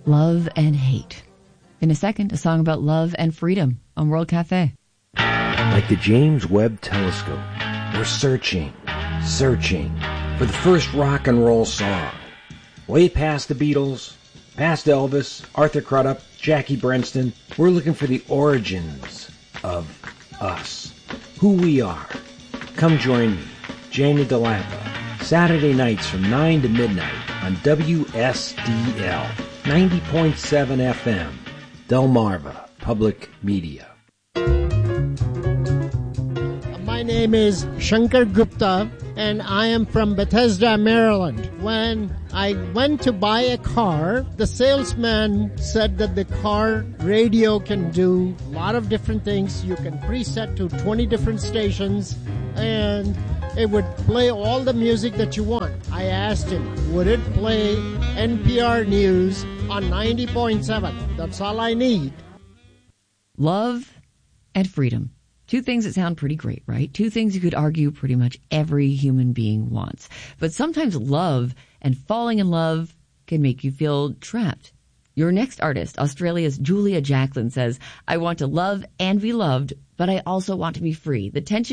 Love and hate. In a second, a song about love and freedom on World Cafe. Like the James Webb Telescope, we're searching for the first rock and roll song. Way past the Beatles, past Elvis, Arthur Crudup, Jackie Brenston, we're looking for the origins of us, who we are. Come join me, Janie DeLampa, Saturday nights from 9 to midnight on WSDL 90.7 FM, Delmarva Public Media. My name is Shankar Gupta, and I am from Bethesda, Maryland. When I went to buy a car, the salesman said that the car radio can do a lot of different things. You can preset to 20 different stations, and it would play all the music that you want. I asked him, would it play NPR News on 90.7? That's all I need. Love and freedom. Two things that sound pretty great, right? Two things you could argue pretty much every human being wants. But sometimes love and falling in love can make you feel trapped. Your next artist, Australia's Julia Jacklin, says, I want to love and be loved, but I also want to be free. The tension